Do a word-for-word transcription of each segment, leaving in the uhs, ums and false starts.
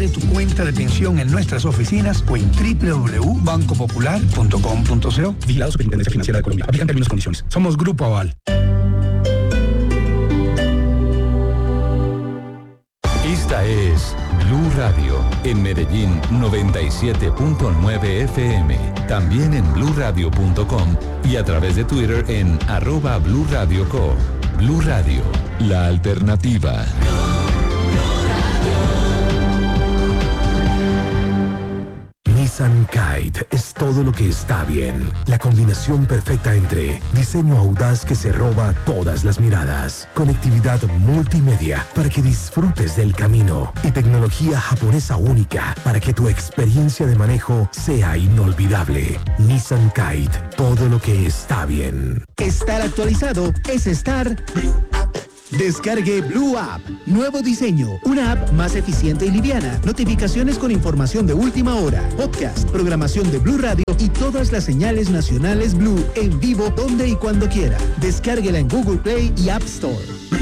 Abre tu cuenta de pensión en nuestras oficinas o en doble u doble u doble u punto banco popular punto com punto co. Vigilado Superintendencia Financiera de Colombia. Aplican términos y condiciones. Somos Grupo Aval. Esta es Blue Radio, en Medellín noventa y siete punto nueve F M. También en blue radio punto com y a través de Twitter en arroba Blue Radio Co. Blue Radio, la alternativa. Nissan Kite es todo lo que está bien. La combinación perfecta entre diseño audaz que se roba todas las miradas, conectividad multimedia para que disfrutes del camino y tecnología japonesa única para que tu experiencia de manejo sea inolvidable. Nissan Kite, todo lo que está bien. Estar actualizado es estar... Descargue Blue App. Nuevo diseño. Una app más eficiente y liviana. Notificaciones con información de última hora. Podcast, programación de Blue Radio y todas las señales nacionales Blue en vivo donde y cuando quiera. Descárguela en Google Play y App Store.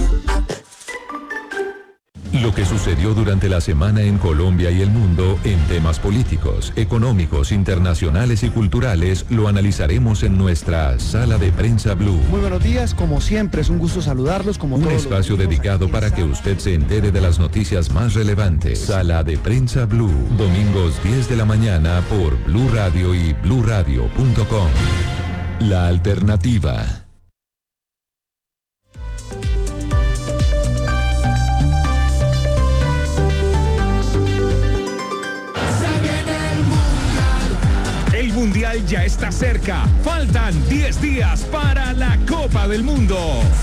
Lo que sucedió durante la semana en Colombia y el mundo en temas políticos, económicos, internacionales y culturales lo analizaremos en nuestra Sala de Prensa Blue. Muy buenos días, como siempre es un gusto saludarlos. Como un espacio dedicado para que usted se entere de las noticias más relevantes. Sala de Prensa Blue, domingos diez de la mañana por Blue Radio y blue radio punto com. La alternativa. El Mundial ya está cerca. Faltan diez días para la Copa del Mundo.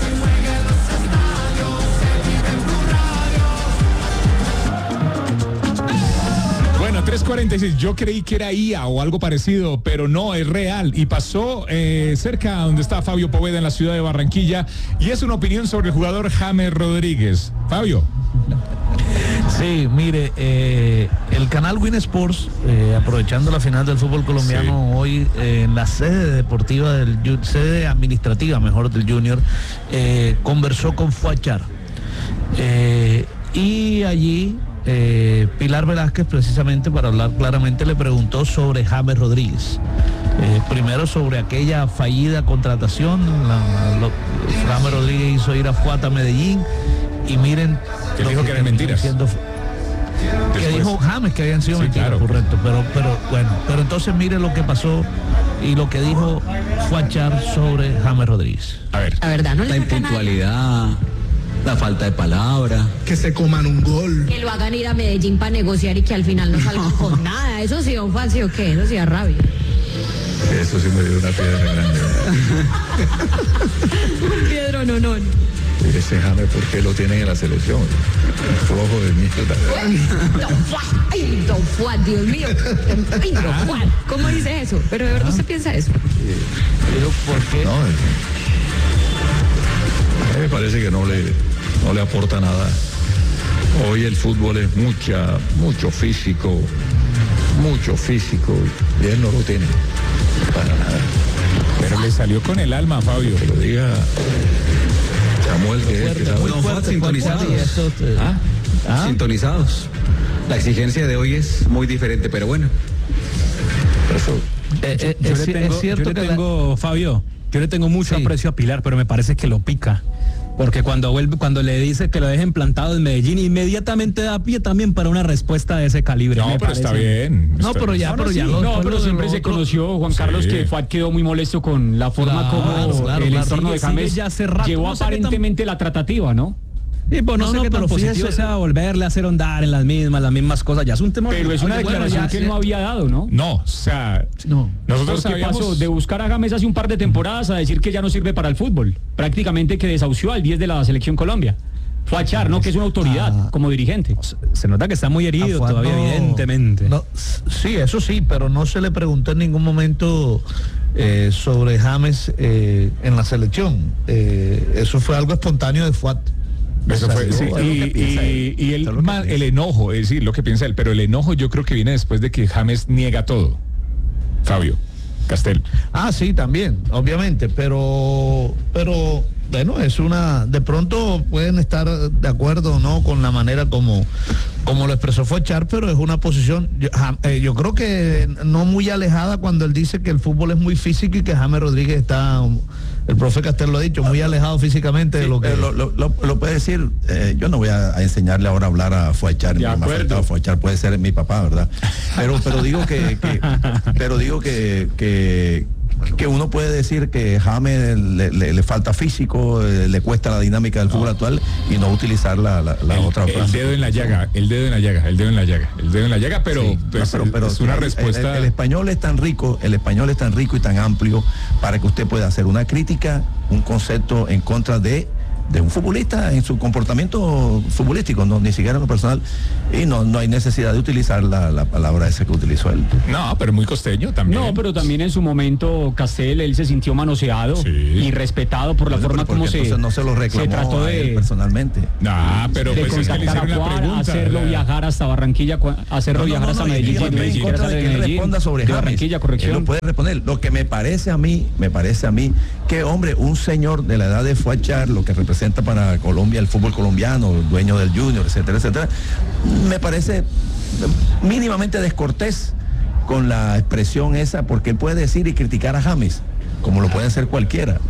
Bueno, tres cuarenta y seis. Yo creí que era I A o algo parecido, pero no, es real. Y pasó eh, cerca donde está Fabio Poveda en la ciudad de Barranquilla. Y es una opinión sobre el jugador James Rodríguez. Fabio. Sí, mire, eh, el canal Win Sports, eh, aprovechando la final del fútbol colombiano, sí. hoy eh, en la sede deportiva, del sede administrativa, mejor, del Junior, eh, conversó con Fuachar. Eh, y allí eh, Pilar Velázquez, precisamente para hablar claramente, le preguntó sobre James Rodríguez. Eh, primero sobre aquella fallida contratación, la, lo, James Rodríguez hizo ir a Fuat a Medellín. Y miren, que dijo que eran mentiras. Siendo, que Después, dijo James que habían sido sí, mentiras, claro. correcto. Pero, pero bueno, pero entonces mire lo que pasó y lo que dijo Fuachar sobre James Rodríguez. A ver. La verdad, no le la impuntualidad, la falta de palabra. Que se coman un gol. Que lo hagan ir a Medellín para negociar y que al final no salgan con nada. Eso sí, don Juan, ¿sí o qué? Eso sí da rabia. Eso sí me dio una piedra grande. Un piedro, no, no. Ese James, ¿por qué lo tienen en la selección? Flojo de mierda. Don Juan, ay, don Juan, Dios mío. Ay, don Juan, ¿cómo dice eso? Pero de verdad usted piensa eso. Pero ¿por qué? No, a mí me parece que no le, no le aporta nada. Hoy el fútbol es mucha, mucho físico, mucho físico, y él no lo tiene para nada. Pero le salió con el alma, Fabio. Que lo diga Samuel, que es, que sabe. Muy fuerte, sintonizados. ¿Ah? ¿Ah? Sintonizados. La exigencia de hoy es muy diferente, pero bueno. Eso. Eh, eh, yo, es, le tengo, es cierto yo le tengo, la... Fabio, yo le tengo mucho sí. aprecio a Pilar, pero me parece que lo pica. Porque cuando vuelve, cuando le dice que lo dejen plantado en Medellín, inmediatamente da pie también para una respuesta de ese calibre. No, pero parece. Está bien. No, está pero bien. ya, pero ya. Sí, lo, no, pero lo siempre se otro. conoció, Juan Sí. Carlos, que Fuat quedó muy molesto con la forma claro, como claro, el claro. entorno Sigue, de James ya hace rato, llevó no sé aparentemente tan... la tratativa, ¿no? Sí, pues no, no sé no, qué tan positivo fíjese, sea volverle a hacer ondar en las mismas, las mismas cosas. Ya es un tema. Pero es una bueno, declaración ya, que sí. no había dado, ¿no? No, o sea, no. Nosotros ¿Qué sabíamos... pasó de buscar a James hace un par de temporadas a decir que ya no sirve para el fútbol. Prácticamente que desahució al diez de la Selección Colombia. Fuachar, ¿no? Que es una autoridad ah, como dirigente. Se nota que está muy herido todavía, no, evidentemente. No, sí, eso sí, pero no se le preguntó en ningún momento eh, sobre James eh, en la selección. Eh, eso fue algo espontáneo de Fuat. Eso fue, sí, y, y, y el, mal, el enojo, es decir, lo que piensa él, pero el enojo yo creo que viene después de que James niega todo. Fabio Castel. Ah, sí, también, obviamente, pero, pero bueno, es una, de pronto pueden estar de acuerdo o no con la manera como, como lo expresó Fuachar, pero es una posición, yo, eh, yo creo que no muy alejada cuando él dice que el fútbol es muy físico y que James Rodríguez está, el profe Castel lo ha dicho, muy alejado físicamente sí, de lo que... Eh, lo, lo, lo, lo puede decir, eh, yo no voy a, a enseñarle ahora a hablar a Fuachar, Fuachar puede ser mi papá, ¿verdad? Pero, pero digo que, que pero digo que, que que uno puede decir que James le, le, le falta físico, eh, le cuesta la dinámica del fútbol no. actual y no utilizar la, la, la el, otra frase. El dedo en la llaga, el dedo en la llaga, el dedo en la llaga, el dedo en la llaga, pero, sí, pues, pero, pero es una el, respuesta. El, el, el español es tan rico, el español es tan rico y tan amplio para que usted pueda hacer una crítica, un concepto en contra de de un futbolista en su comportamiento futbolístico, no ni siquiera en lo personal, y no, no hay necesidad de utilizar la, la palabra esa que utilizó él. No, pero muy costeño también. No, pero también en su momento Castel, él se sintió manoseado sí. y respetado por la bueno, forma como se, no se lo reclamó se trató de él personalmente. No, pero de pues es que le hicieron Juan, una pregunta, hacerlo ¿verdad? viajar hasta Barranquilla, hacerlo no, no, viajar no, hasta no, Medellín, cuando ni siquiera sale de que Medellín, responda sobre de James, Barranquilla, corrección. Él lo puede responder. Lo que me parece a mí, me parece a mí que hombre, un señor de la edad de Fuachar, lo que representa para Colombia el fútbol colombiano, dueño del Junior, etcétera, etcétera, me parece mínimamente descortés con la expresión esa, porque él puede decir y criticar a James, como lo puede hacer cualquiera.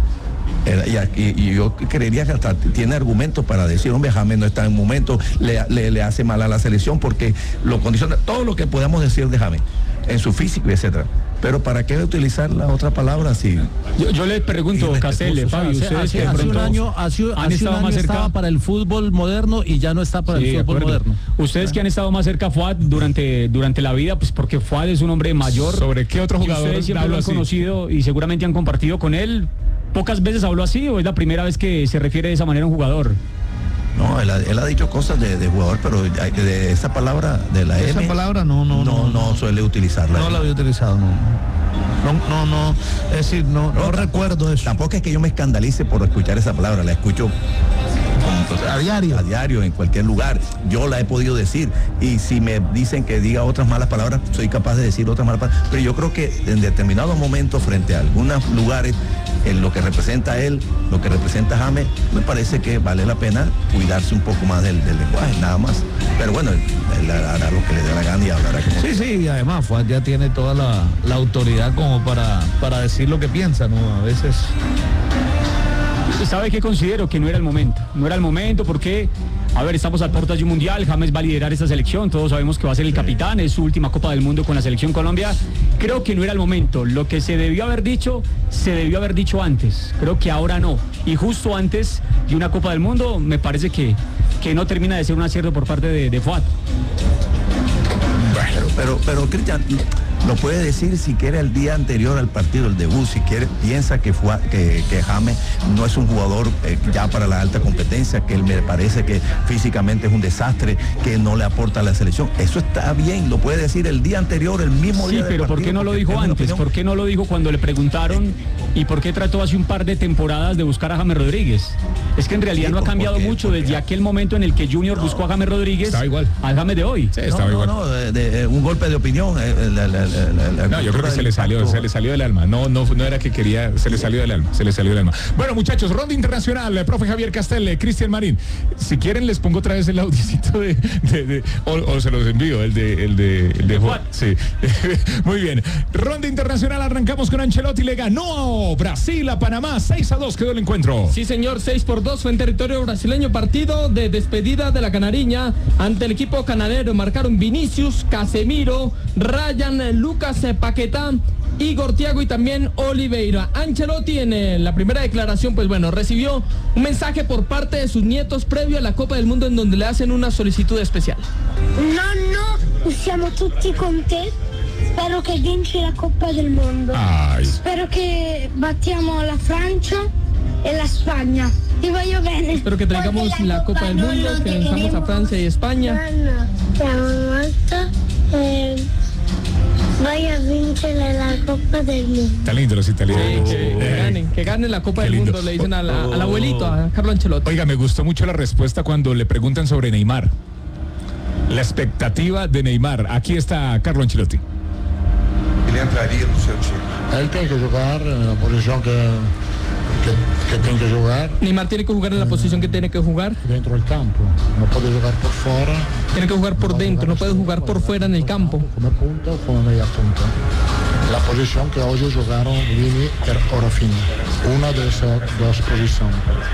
Y, y, y yo creería que hasta tiene argumentos para decir, hombre, James no está en un momento, le, le, le hace mal a la selección porque lo condiciona, todo lo que podamos decir de James, en su físico y etcétera. Pero ¿para qué utilizar la otra palabra si...? Yo, yo le pregunto, Castel, Fabio, ustedes hace, que hace un año, hace, hace un año más cerca, estaba para el fútbol moderno y ya no está para sí, el fútbol moderno. Ustedes que han estado más cerca a Fuad durante, durante la vida, pues porque Fuad es un hombre mayor. ¿Sobre qué otro jugador ustedes siempre lo han así? conocido y seguramente han compartido con él. ¿Pocas veces habló así o es la primera vez que se refiere de esa manera a un jugador? No, él ha, él ha dicho cosas de, de jugador, pero de esa palabra de la esa M, palabra no no no, no, no suele utilizarla. No la había utilizado, no. No, no, no, es decir, no, no, no recuerdo eso. Tampoco es que yo me escandalice por escuchar esa palabra, la escucho a diario. A diario, en cualquier lugar. Yo la he podido decir. Y si me dicen que diga otras malas palabras, soy capaz de decir otras malas palabras. Pero yo creo que en determinados momentos, frente a algunos lugares, en lo que representa él, lo que representa James, me parece que vale la pena cuidarse un poco más del, del lenguaje, nada más. Pero bueno, él, él hará lo que le dé la gana y hablará como... Sí, sí, y además Fuad ya tiene toda la, la autoridad como para, para decir lo que piensa, ¿no? A veces... ¿Sabe qué considero? Que no era el momento. No era el momento porque, a ver, estamos a puertas de un mundial, James va a liderar esta selección, todos sabemos que va a ser el capitán, es su última Copa del Mundo con la selección Colombia. Creo que no era el momento. Lo que se debió haber dicho, se debió haber dicho antes. Creo que ahora no. Y justo antes de una Copa del Mundo, me parece que, que no termina de ser un acierto por parte de, de Fuad. Bueno, pero, pero Cristian, lo puede decir si quiere el día anterior al partido, el debut, si quiere, piensa que, fue, que, que James no es un jugador eh, ya para la alta competencia, que él me parece que físicamente es un desastre, que no le aporta a la selección. Eso está bien, lo puede decir el día anterior, el mismo sí, día del partido. Sí, pero ¿por qué no lo dijo antes? ¿Por qué no lo dijo cuando le preguntaron eh, y por qué trató hace un par de temporadas de buscar a James Rodríguez? Es que en realidad sí, no ha cambiado porque, mucho porque, desde aquel momento en el que Junior no, buscó a James Rodríguez igual. al James de hoy. Sí, estaba no, igual. No, no, de, de, un golpe de opinión. Eh, la, la, la, la no, yo creo que se le salió, se le salió del alma. No, no, no era que quería, se le salió del alma, se le salió del alma. Bueno, muchachos, ronda internacional, el profe Javier Castel, Cristian Marín. Si quieren les pongo otra vez el audiocito de, de, de o, o se los envío, el de, el de, el de Juan. Sí. Muy bien. Ronda internacional, arrancamos con Ancelotti, le ganó Brasil a Panamá, seis a dos quedó el encuentro. Sí, señor, seis por dos fue en territorio brasileño, partido de despedida de la Canariña ante el equipo canadero. Marcaron Vinicius, Casemiro, Ryan, Lucas Paquetá, Igor Thiago y también Oliveira. Ancelotti en eh, la primera declaración, pues bueno, recibió un mensaje por parte de sus nietos previo a la Copa del Mundo en donde le hacen una solicitud especial. Nonno, siamo tutti con te. Spero che vinci la Coppa del Mondo. Ay. Spero che battiamo la Francia e la Spagna. Ti voglio bene. Espero que traigamos la, la Copa del Mundo, que venzamos a Francia y España. Vaya a vincere la Copa del Mundo. Está lindo los italianos. Sí, que, que ganen, que ganen la Copa Qué del lindo. Mundo, le dicen a la, al abuelito, a Carlo Ancelotti. Oiga, me gustó mucho la respuesta cuando le preguntan sobre Neymar. La expectativa de Neymar. Aquí está Carlo Ancelotti. Ele entraria no seu time. Ele tem que jogar na posição que, que, que tiene que jugar. Neymar tiene que jugar en la posición que tiene que jugar. Dentro del campo, no puede jugar por fuera. Tiene que jugar por dentro, no puede jugar por fuera en el campo. Como punta o como media punta. La posición que hoy jugaron Vini y Orofino. Una de esas dos posiciones.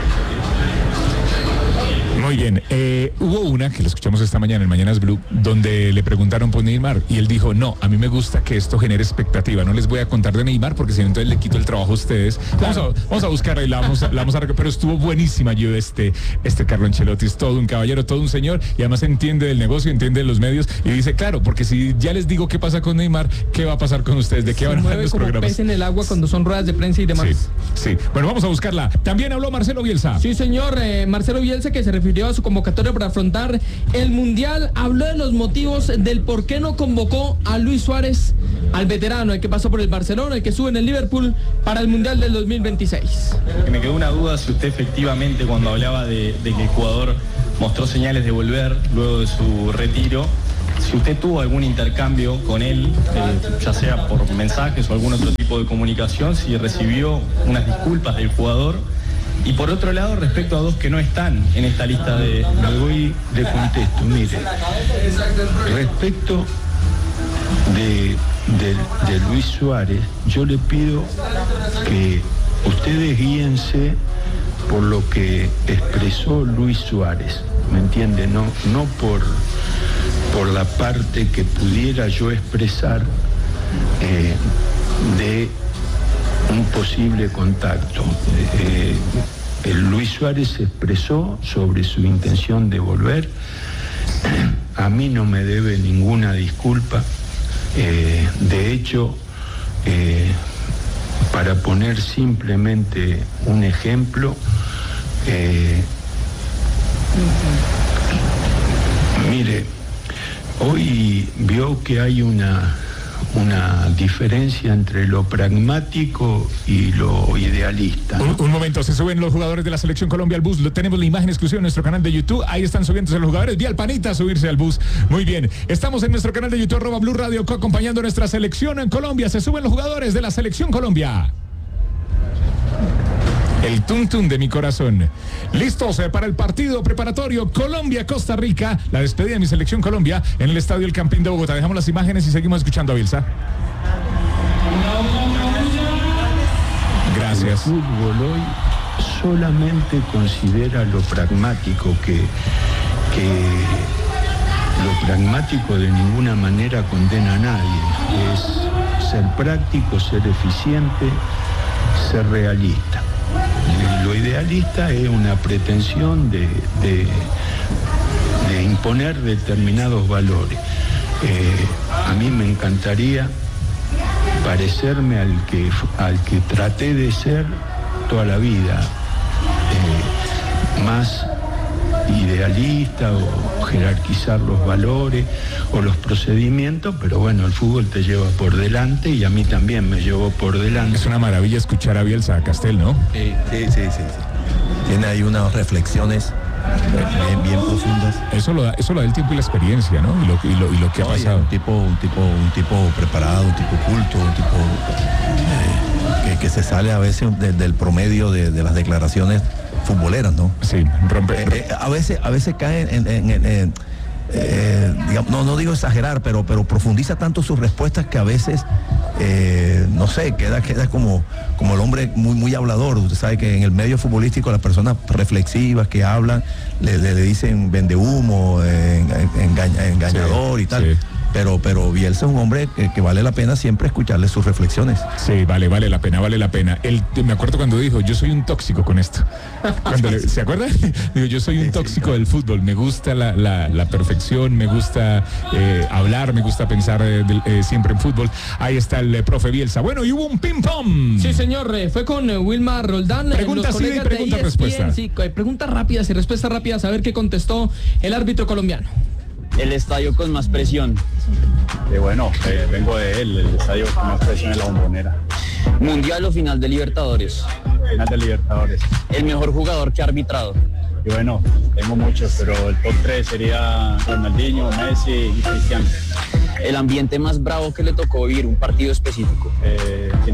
Muy bien, eh, hubo una que lo escuchamos esta mañana en Mañanas Blue, donde le preguntaron por Neymar y él dijo, no, a mí me gusta que esto genere expectativa, no les voy a contar de Neymar porque si no entonces le quito el trabajo a ustedes. Vamos a, vamos a buscarla y la vamos a, la vamos a pero estuvo buenísima. Yo este, este Carlo Ancelotti es todo un caballero, todo un señor y además entiende del negocio, entiende de los medios y dice, claro, porque si ya les digo qué pasa con Neymar, ¿qué va a pasar con ustedes? ¿De qué van a hablar los como programas? Pez en el agua cuando son ruedas de prensa y demás. Sí, sí. Bueno, vamos a buscarla. También habló Marcelo Bielsa. Sí, señor, eh, Marcelo Bielsa, que se refirió a su convocatoria para afrontar el Mundial, habló de los motivos del por qué no convocó a Luis Suárez, al veterano, el que pasó por el Barcelona, el que sube en el Liverpool, para el Mundial del dos mil veintiséis. Me quedó una duda si usted efectivamente cuando hablaba de, de que el jugador mostró señales de volver luego de su retiro, si usted tuvo algún intercambio con él, eh, ya sea por mensajes o algún otro tipo de comunicación, si recibió unas disculpas del jugador. Y por otro lado, respecto a dos que no están en esta lista de... Me voy, le contesto, mire, respecto de, de, de Luis Suárez, yo le pido que ustedes guíense por lo que expresó Luis Suárez, ¿me entiende? No, no por, por la parte que pudiera yo expresar eh, de un posible contacto. Eh, el Luis Suárez expresó sobre su intención de volver. A mí no me debe ninguna disculpa. Eh, de hecho, eh, para poner simplemente un ejemplo, eh, mire, hoy vio que hay una una diferencia entre lo pragmático y lo idealista, ¿no? Un, un momento, se suben los jugadores de la Selección Colombia al bus, lo, tenemos la imagen exclusiva en nuestro canal de YouTube, ahí están subiéndose los jugadores, vi al Panita subirse al bus, muy bien, estamos en nuestro canal de YouTube, arroba Blue Radio, acompañando a nuestra selección en Colombia, se suben los jugadores de la Selección Colombia. El tuntún de mi corazón. Listos eh, para el partido preparatorio Colombia-Costa Rica. La despedida de mi selección Colombia en el estadio El Campín de Bogotá. Dejamos las imágenes y seguimos escuchando a Bielsa. Gracias. El fútbol hoy solamente considera lo pragmático, que, que lo pragmático de ninguna manera condena a nadie. Es ser práctico, ser eficiente, ser realista. Lo idealista es una pretensión de, de, de imponer determinados valores. Eh, a mí me encantaría parecerme al que, al que traté de ser toda la vida, eh, más idealista o jerarquizar los valores o los procedimientos, pero bueno, el fútbol te lleva por delante y a mí también me llevó por delante. Es una maravilla escuchar a Bielsa Castel, ¿no? Sí, sí, sí, sí. Tiene ahí unas reflexiones bien, bien profundas. Eso lo da, eso lo da el tiempo y la experiencia, ¿no? Y lo, y lo, y lo que ha pasado. Un tipo, un tipo, un tipo preparado, un tipo culto, un tipo eh, que, que se sale a veces de, del promedio de, de las declaraciones futboleras, ¿no? Sí, rompe. Eh, eh, a veces, a veces caen en, en, en, en eh, digamos, no, no digo exagerar, pero, pero profundiza tanto sus respuestas que a veces, eh, no sé, queda, queda como, como el hombre muy, muy hablador. Usted sabe que en el medio futbolístico las personas reflexivas que hablan le, le, le dicen vendehumo, eh, engaña, engañador, sí, y tal. Sí. Pero, pero Bielsa es un hombre que, que vale la pena siempre escucharle sus reflexiones. Sí, vale, vale la pena, vale la pena. Él, me acuerdo cuando dijo, yo soy un tóxico con esto. Cuando le, ¿se acuerdan? Digo, yo soy un tóxico del fútbol. Me gusta la, la, la perfección, me gusta eh, hablar, me gusta pensar eh, de, eh, siempre en fútbol. Ahí está el eh, profe Bielsa. Bueno, y hubo un ping-pong. Sí, señor, eh, fue con eh, Wilma Roldán. Pregunta sí y pregunta respuesta. Sí, preguntas rápidas y respuestas rápidas. A ver qué contestó el árbitro colombiano. El estadio con más presión. Eh, bueno, eh, vengo de él, el estadio con más presión en la Bombonera. Mundial o final de Libertadores. Final de Libertadores. El mejor jugador que ha arbitrado. Y bueno, tengo muchos, pero el top tres sería Ronaldinho, Messi y Cristiano. El ambiente más bravo que le tocó vivir, un partido específico. Eh,